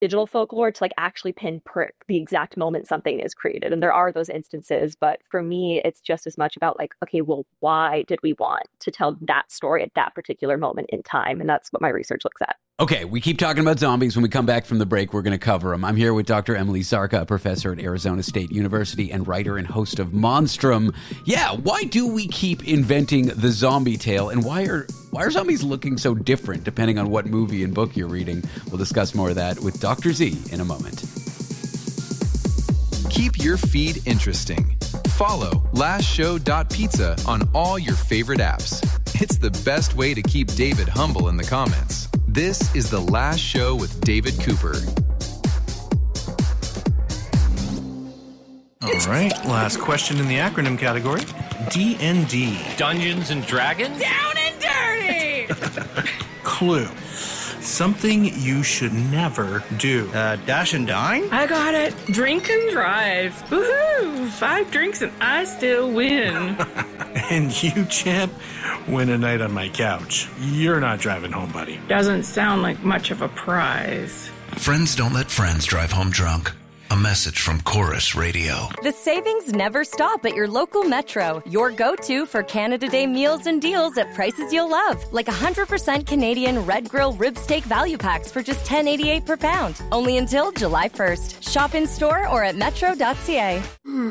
digital folklore to like actually pinprick the exact moment something is created. And there are those instances, but for me, it's just as much about like, okay, well, why did we want to tell that story at that particular moment in time? And that's what my research looks at. Okay, we keep talking about zombies. When we come back from the break, we're going to cover them. I'm here with Dr. Emily Zarka, a professor at Arizona State University and writer and host of Monstrum. Yeah, why do we keep inventing the zombie tale, and why are zombies looking so different depending on what movie and book you're reading? We'll discuss more of that with Dr. Z in a moment. Keep your feed interesting. Follow lastshow.pizza on all your favorite apps. It's the best way to keep David humble in the comments. This is The Last Show with David Cooper. All right, last question in the acronym category. D&D. Dungeons and Dragons? Down and dirty! Clue. Something you should never do. Dash and dine? I got it. Drink and drive. Woohoo! 5 drinks and I still win. And you, champ, win a night on my couch. You're not driving home, buddy. Doesn't sound like much of a prize. Friends don't let friends drive home drunk. A message from Chorus Radio. The savings never stop at your local Metro. Your go-to for Canada Day meals and deals at prices you'll love. Like 100% Canadian Red Grill Rib Steak Value Packs for just $10.88 per pound. Only until July 1st. Shop in store or at metro.ca.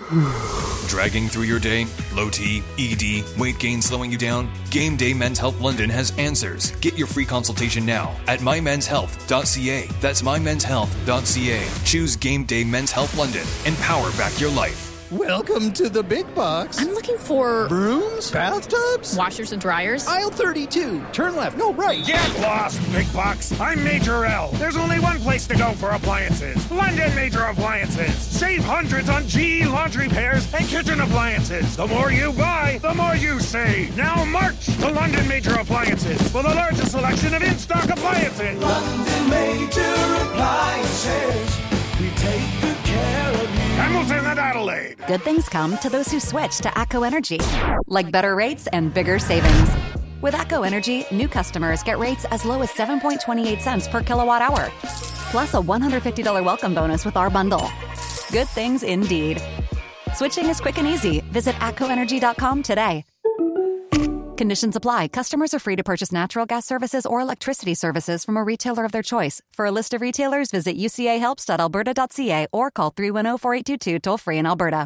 Dragging through your day? Low T, ED, weight gain slowing you down? Game Day Men's Health London has answers. Get your free consultation now at mymenshealth.ca. That's mymenshealth.ca. Choose Game Day Men's Health London and power back your life. Welcome to the big box. I'm looking for... brooms? Bathtubs? Washers and dryers? Aisle 32. Turn left. No, right. Get lost, big box. I'm Major L. There's only one place to go for appliances. London Major Appliances. Save hundreds on GE laundry pairs and kitchen appliances. The more you buy, the more you save. Now march to London Major Appliances for the largest selection of in-stock appliances. London Major Appliances. We take good care of you. Hamilton and Adelaide. Good things come to those who switch to ACO Energy, like better rates and bigger savings. With ACO Energy, new customers get rates as low as 7.28 cents per kilowatt hour, plus a $150 welcome bonus with our bundle. Good things indeed. Switching is quick and easy. Visit ACOenergy.com today. Conditions apply. Customers are free to purchase natural gas services or electricity services from a retailer of their choice. For a list of retailers, visit ucahelps.alberta.ca or call 310-4822 toll-free in Alberta.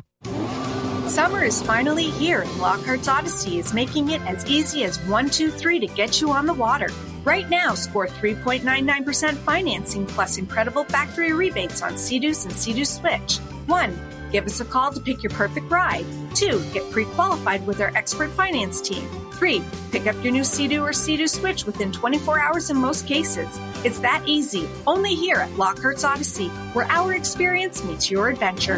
Summer is finally here, and Lockhart's Odyssey is making it as easy as 1, 2, 3 to get you on the water. Right now, score 3.99% financing plus incredible factory rebates on Sea-Doos and Sea-Doo Switch. 1. Give us a call to pick your perfect ride. 2. Get pre-qualified with our expert finance team. 3. Pick up your new Sea-Doo or Sea-Doo Switch within 24 hours in most cases. It's that easy. Only here at Lockhart's Odyssey, where our experience meets your adventure.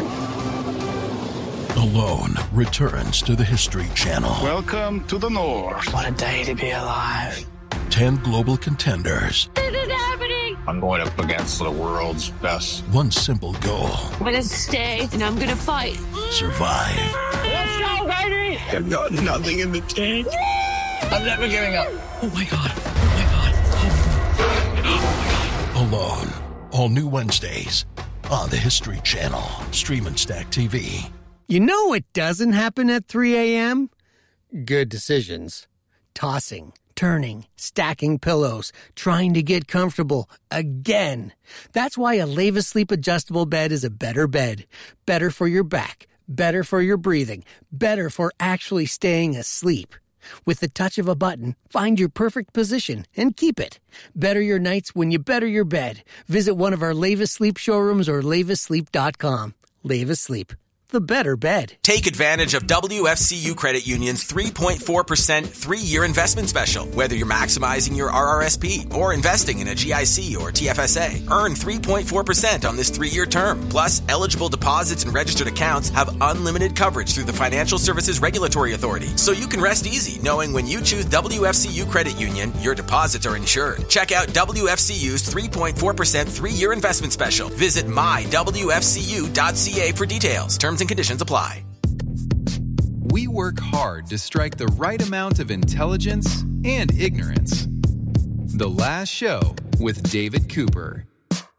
Alone returns to the History Channel. Welcome to the North. What a day to be alive. 10 global contenders. This is happening. I'm going up against the world's best. One simple goal. I'm going to stay and I'm going to fight. Survive. Let's go, baby. I've got nothing in the tank. I'm never giving up. Oh my God. Oh my God. Oh my God. Alone. All new Wednesdays on the History Channel. Stream and Stack TV. You know what doesn't happen at 3 a.m.? Good decisions. Tossing, turning, stacking pillows, trying to get comfortable again. That's why a Leva Sleep adjustable bed is a better bed. Better for your back, better for your breathing, better for actually staying asleep. With the touch of a button, find your perfect position and keep it. Better your nights when you better your bed. Visit one of our Leva Sleep showrooms or levasleep.com. Leva Sleep. The better bed. Take advantage of WFCU Credit Union's 3.4% 3-year investment special. Whether you're maximizing your RRSP or investing in a GIC or TFSA, earn 3.4% on this 3-year term. Plus, eligible deposits and registered accounts have unlimited coverage through the Financial Services Regulatory Authority. So you can rest easy knowing when you choose WFCU Credit Union, your deposits are insured. Check out WFCU's 3.4% 3-year investment special. Visit mywfcu.ca for details. Terms and conditions apply. We work hard to strike the right amount of intelligence and ignorance. The Last Show with David Cooper.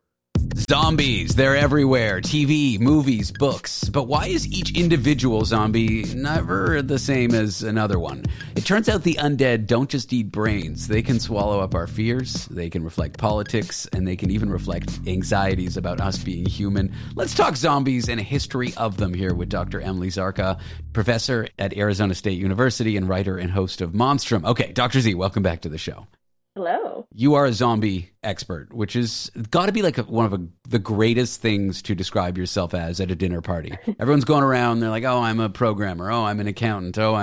Zombies, they're everywhere. TV, movies, books. But why is each individual zombie never the same as another one? It turns out the undead don't just eat brains. They can swallow up our fears, they can reflect politics, and they can even reflect anxieties about us being human. Let's talk zombies and a history of them here with Dr. Emily Zarka, professor at Arizona State University and writer and host of Monstrum. Okay, Dr. Z, welcome back to the show. Hello. You are a zombie expert, which is got to be like one of the greatest things to describe yourself as at a dinner party. Everyone's going around, they're like, oh, I'm a programmer. Oh, I'm an accountant. Oh,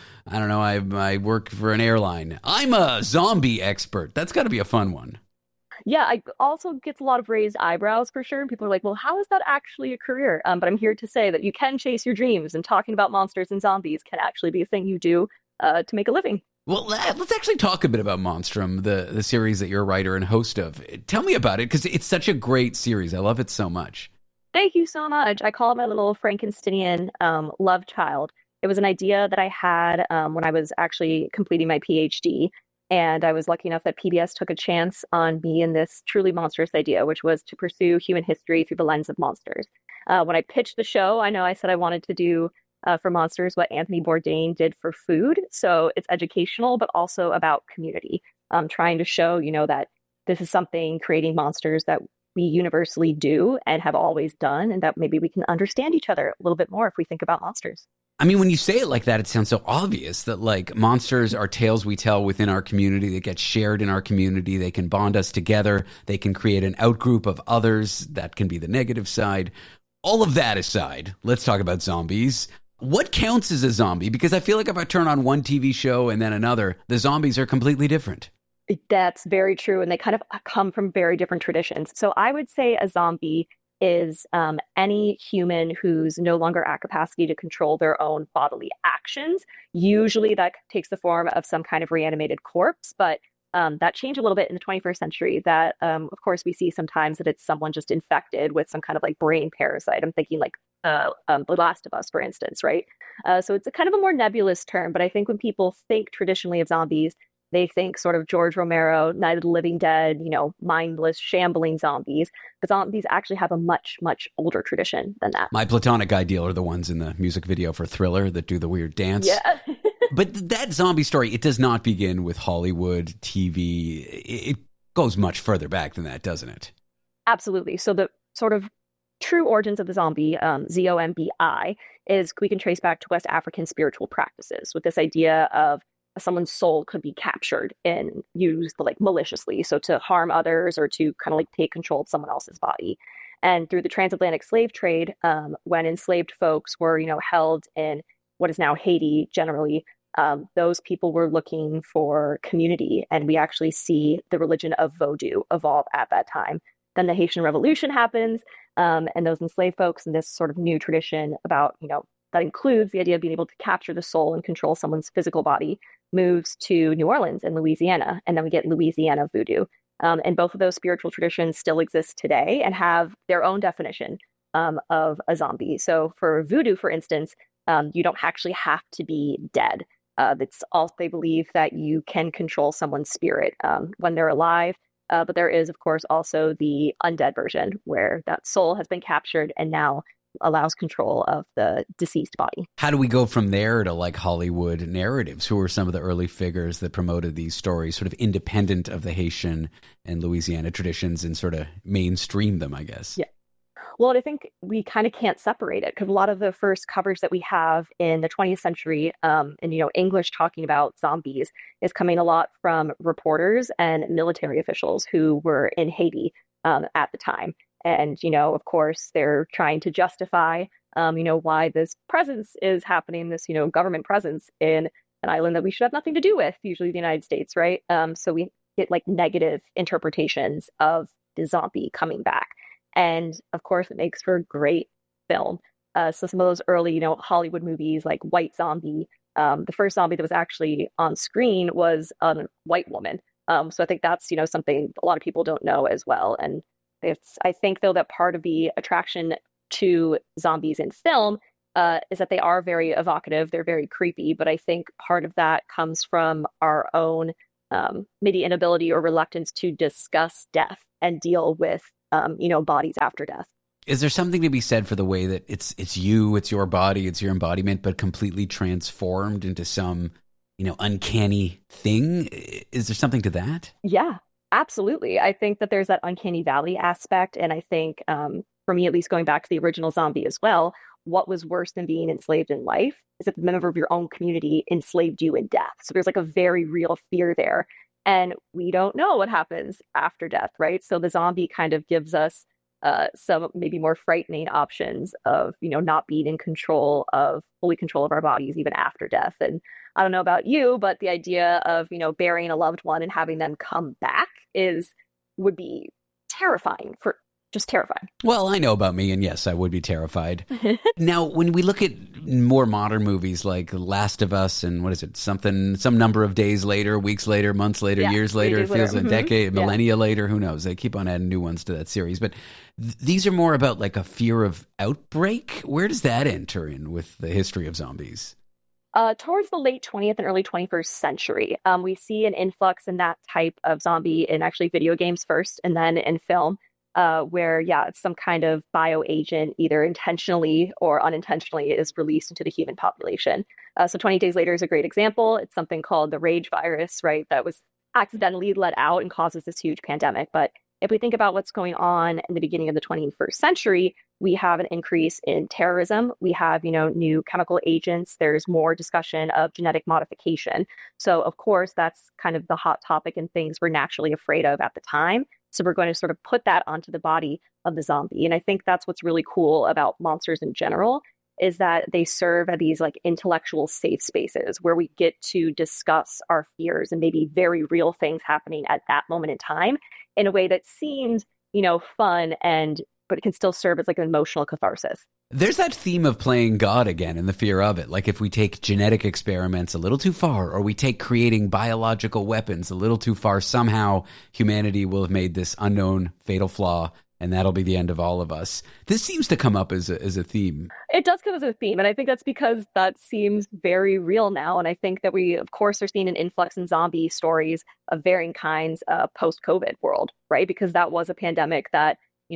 I work for an airline. I'm a zombie expert. That's got to be a fun one. Yeah, I also gets a lot of raised eyebrows for sure. People are like, well, how is that actually a career? But I'm here to say that you can chase your dreams, and talking about monsters and zombies can actually be a thing you do to make a living. Well, let's actually talk a bit about Monstrum, the series that you're a writer and host of. Tell me about it, because it's such a great series. I love it so much. Thank you so much. I call it my little Frankensteinian love child. It was an idea that I had when I was actually completing my PhD, and I was lucky enough that PBS took a chance on me in this truly monstrous idea, which was to pursue human history through the lens of monsters. When I pitched the show, I know I said I wanted to do for monsters what Anthony Bourdain did for food. So it's educational, but also about community. Trying to show, that this is something, creating monsters, that we universally do and have always done, and that maybe we can understand each other a little bit more if we think about monsters. I mean, when you say it like that, it sounds so obvious that like monsters are tales we tell within our community that get shared in our community. They can bond us together. They can create an outgroup of others. That can be the negative side. All of that aside, let's talk about zombies. What counts as a zombie? Because I feel like if I turn on one TV show and then another, the zombies are completely different. That's very true. And they kind of come from very different traditions. So I would say a zombie is any human who's no longer at capacity to control their own bodily actions. Usually that takes the form of some kind of reanimated corpse, but that changed a little bit in the 21st century. That, of course, we see sometimes that it's someone just infected with some kind of like brain parasite. I'm thinking like The Last of Us, for instance, right? So it's a kind of a more nebulous term, but I think when people think traditionally of zombies, they think sort of George Romero, Night of the Living Dead, mindless, shambling zombies. But zombies actually have a much, much older tradition than that. My platonic ideal are the ones in the music video for Thriller that do the weird dance. Yeah. But that zombie story, it does not begin with Hollywood, TV. It goes much further back than that, doesn't it? Absolutely. So the sort of true origins of the zombie, Z-O-M-B-I, is we can trace back to West African spiritual practices with this idea of someone's soul could be captured and used like maliciously, so to harm others or to kind of like take control of someone else's body. And through the transatlantic slave trade, when enslaved folks were, held in what is now Haiti, generally, those people were looking for community, and we actually see the religion of Vodou evolve at that time. Then the Haitian Revolution happens, and those enslaved folks and this sort of new tradition about, that includes the idea of being able to capture the soul and control someone's physical body, moves to New Orleans and Louisiana, and then we get Louisiana voodoo. And both of those spiritual traditions still exist today and have their own definition of a zombie. So for voodoo, for instance, you don't actually have to be dead. It's all they believe that you can control someone's spirit when they're alive. But there is, of course, also the undead version where that soul has been captured and now allows control of the deceased body. How do we go from there to like Hollywood narratives? Who are some of the early figures that promoted these stories, sort of independent of the Haitian and Louisiana traditions, and sort of mainstream them, I guess? Yeah. Well, I think we kind of can't separate it, because a lot of the first coverage that we have in the 20th century, and English talking about zombies, is coming a lot from reporters and military officials who were in Haiti at the time. And, of course, they're trying to justify, why this presence is happening, this, government presence in an island that we should have nothing to do with, usually the United States, right? So we get like negative interpretations of the zombie coming back. And of course, it makes for great film. So some of those early, Hollywood movies like White Zombie, the first zombie that was actually on screen was a white woman. So I think that's, something a lot of people don't know as well. And I think, though, that part of the attraction to zombies in film is that they are very evocative. They're very creepy. But I think part of that comes from our own maybe inability or reluctance to discuss death and deal with bodies after death. Is there something to be said for the way that it's you, it's your body, it's your embodiment, but completely transformed into some, uncanny thing? Is there something to that? Yeah, absolutely. I think that there's that uncanny valley aspect. And I think for me, at least going back to the original zombie as well, what was worse than being enslaved in life is that the member of your own community enslaved you in death. So there's like a very real fear there. And we don't know what happens after death, right? So the zombie kind of gives us some maybe more frightening options of, not being in fully control of our bodies even after death. And I don't know about you, but the idea of, burying a loved one and having them come back would be terrifying. Just terrifying. Well, I know about me, and yes, I would be terrified. Now, when we look at more modern movies like Last of Us and what is it, some number of days later, weeks later, months later, years later, it feels a decade, millennia later, who knows? They keep on adding new ones to that series. But these are more about like a fear of outbreak. Where does that enter in with the history of zombies? Towards the late 20th and early 21st century, we see an influx in that type of zombie in actually video games first and then in film. Where, it's some kind of bioagent, either intentionally or unintentionally, is released into the human population. So 20 Days Later is a great example. It's something called the rage virus, right, that was accidentally let out and causes this huge pandemic. But if we think about what's going on in the beginning of the 21st century, we have an increase in terrorism. We have, new chemical agents. There's more discussion of genetic modification. So, of course, that's kind of the hot topic and things we're naturally afraid of at the time. So we're going to sort of put that onto the body of the zombie. And I think that's what's really cool about monsters in general, is that they serve as these like intellectual safe spaces where we get to discuss our fears and maybe very real things happening at that moment in time in a way that seems, fun but it can still serve as like an emotional catharsis. There's that theme of playing God again and the fear of it. Like if we take genetic experiments a little too far, or we take creating biological weapons a little too far, somehow humanity will have made this unknown fatal flaw, and that'll be the end of all of us. This seems to come up as a theme. It does come as a theme, and I think that's because that seems very real now. And I think that we, of course, are seeing an influx in zombie stories of varying kinds post-COVID world, right? Because that was a pandemic that,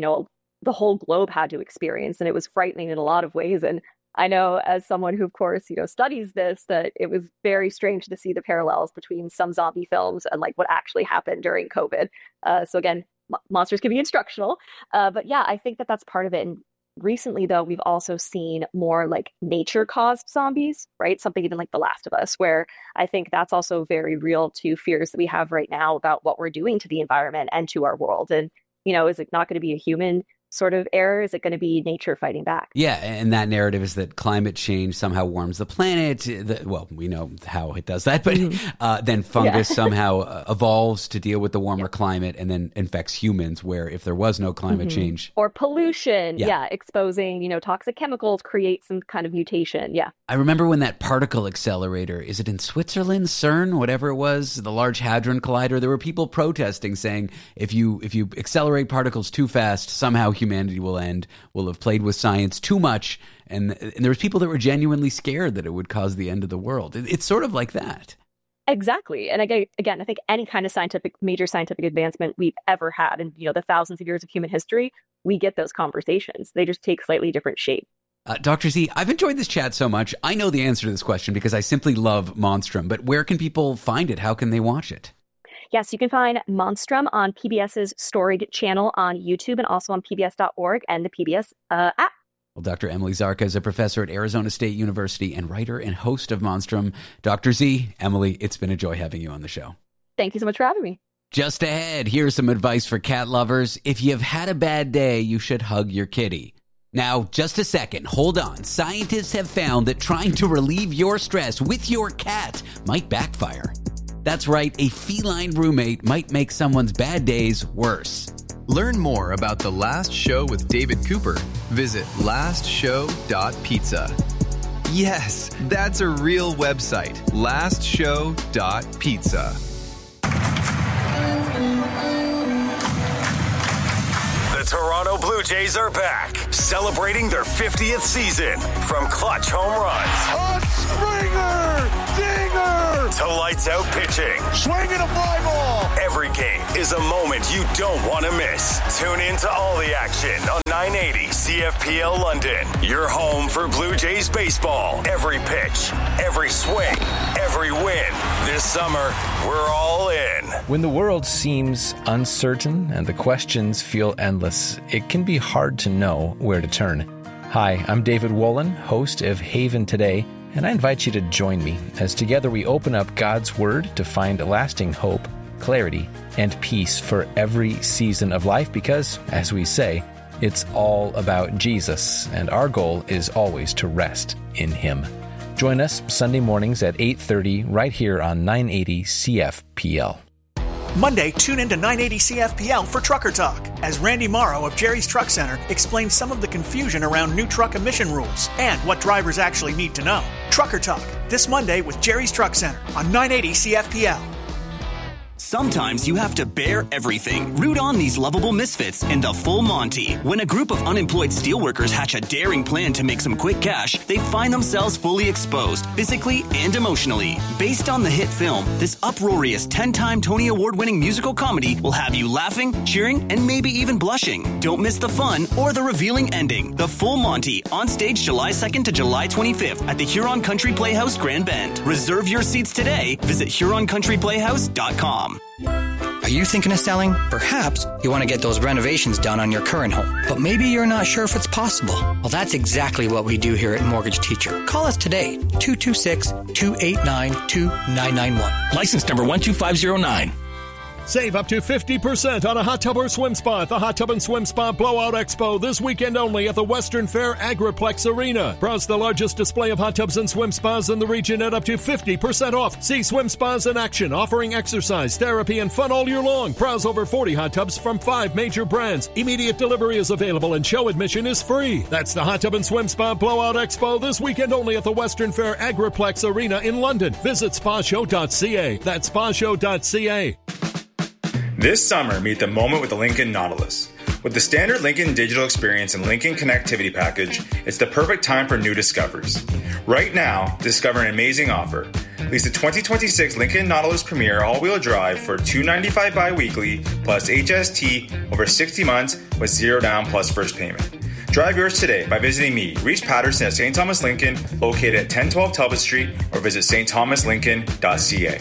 the whole globe had to experience, and it was frightening in a lot of ways. And I know, as someone who, of course, studies this, that it was very strange to see the parallels between some zombie films and like what actually happened during COVID. So again, monsters can be instructional, but yeah, I think that that's part of it. And recently, though, we've also seen more like nature-caused zombies, right? Something even like The Last of Us, where I think that's also very real to fears that we have right now about what we're doing to the environment and to our world. And is it not going to be a human sort of error? Is it going to be nature fighting back? Yeah, and that narrative is that climate change somehow warms the planet. Well, we know how it does that, but then fungus somehow evolves to deal with the warmer climate and then infects humans, where if there was no climate change. Or pollution, exposing, toxic chemicals create some kind of mutation, I remember when that particle accelerator, is it in Switzerland, CERN, whatever it was, the Large Hadron Collider, there were people protesting saying if you accelerate particles too fast, somehow humanity will have played with science too much, and there was people that were genuinely scared that it would cause the end of the world. It's sort of like that. Exactly. And again, I think any kind of major scientific advancement we've ever had in the thousands of years of human history, we get those conversations. They just take slightly different shape. Dr. Z, I've enjoyed this chat so much. I know the answer to this question because I simply love Monstrum, but where can people find it? How can they watch it? Yes, you can find Monstrum on PBS's Storied channel on YouTube and also on PBS.org and the PBS app. Well, Dr. Emily Zarka is a professor at Arizona State University and writer and host of Monstrum. Dr. Z, Emily, it's been a joy having you on the show. Thank you so much for having me. Just ahead, here's some advice for cat lovers. If you've had a bad day, you should hug your kitty. Now, just a second, hold on. Scientists have found that trying to relieve your stress with your cat might backfire. That's right, a feline roommate might make someone's bad days worse. Learn more about The Last Show with David Cooper. Visit lastshow.pizza. Yes, that's a real website, lastshow.pizza. The Toronto Blue Jays are back, celebrating their 50th season from clutch home runs. A Springer! Dinger! to lights out pitching. Swinging a fly ball. Every game is a moment you don't want to miss. Tune in to all the action on 980 CFPL London. Your home for Blue Jays baseball. Every pitch, every swing, every win. This summer, we're all in. When the world seems uncertain and the questions feel endless, it can be hard to know where to turn. Hi, I'm David Wolin, host of Haven Today, and I invite you to join me as together we open up God's Word to find lasting hope, clarity, and peace for every season of life because, as we say, it's all about Jesus, and our goal is always to rest in Him. Join us Sunday mornings at 8:30 right here on 980 CFPL. Monday, tune in to 980 CFPL for Trucker Talk, as Randy Morrow of Jerry's Truck Center explains some of the confusion around new truck emission rules and what drivers actually need to know. Trucker Talk, this Monday with Jerry's Truck Center on 980 CFPL. Sometimes you have to bear everything. Root on these lovable misfits in the Full Monty. When a group of unemployed steelworkers hatch a daring plan to make some quick cash, they find themselves fully exposed, physically and emotionally. Based on the hit film, this uproarious 10-time Tony Award-winning musical comedy will have you laughing, cheering, and maybe even blushing. Don't miss the fun or the revealing ending. The Full Monty, on stage July 2nd to July 25th at the Huron Country Playhouse, Grand Bend. Reserve your seats today. Visit HuronCountryPlayhouse.com. Are you thinking of selling? Perhaps you want to get those renovations done on your current home, but maybe you're not sure if it's possible. Well, that's exactly what we do here at Mortgage Teacher. Call us today, 226-289-2991. License number 12509. Save up to 50% on a hot tub or swim spa at the Hot Tub and Swim Spa Blowout Expo this weekend only at the Western Fair Agriplex Arena. Browse the largest display of hot tubs and swim spas in the region at up to 50% off. See swim spas in action, offering exercise, therapy, and fun all year long. Browse over 40 hot tubs from 5 major brands. Immediate delivery is available and show admission is free. That's the Hot Tub and Swim Spa Blowout Expo this weekend only at the Western Fair Agriplex Arena in London. Visit spashow.ca. That's spashow.ca. This summer, meet the moment with the Lincoln Nautilus. With the standard Lincoln digital experience and Lincoln connectivity package, it's the perfect time for new discoveries. Right now, discover an amazing offer. Lease the 2026 Lincoln Nautilus Premier all-wheel drive for $295 bi-weekly plus HST over 60 months with 0 down plus first payment. Drive yours today by visiting me, Reese Patterson at St. Thomas Lincoln, located at 1012 Talbot Street, or visit stthomaslincoln.ca.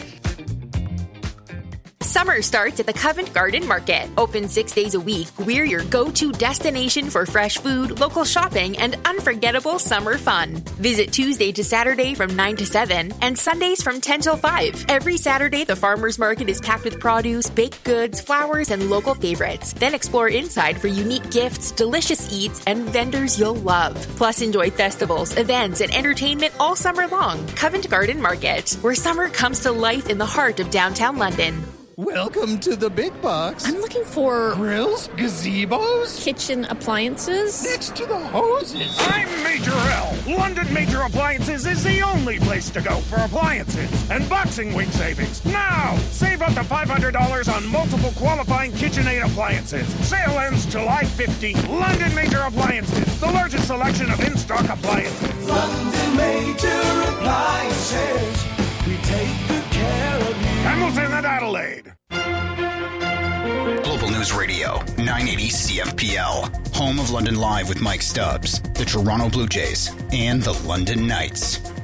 Summer starts at the Covent Garden Market. Open 6 days a week, we're your go-to destination for fresh food, local shopping, and unforgettable summer fun. Visit Tuesday to Saturday from 9 to 7 and Sundays from 10 till 5. Every Saturday, the farmers market is packed with produce, baked goods, flowers, and local favorites. Then explore inside for unique gifts, delicious eats, and vendors you'll love. Plus, enjoy festivals, events, and entertainment all summer long. Covent Garden Market, where summer comes to life in the heart of downtown London. Welcome to the big box. I'm looking for grills, gazebos, kitchen appliances. Next to the hoses. I'm Major L. London Major Appliances is the only place to go for appliances and Boxing Week savings. Now, save up to $500 on multiple qualifying KitchenAid appliances. Sale ends July 15th. London Major Appliances, the largest selection of in-stock appliances. London Major Appliances, we take good care of you. Hamilton and Adelaide. Global News Radio, 980 CFPL. Home of London Live with Mike Stubbs, the Toronto Blue Jays, and the London Knights.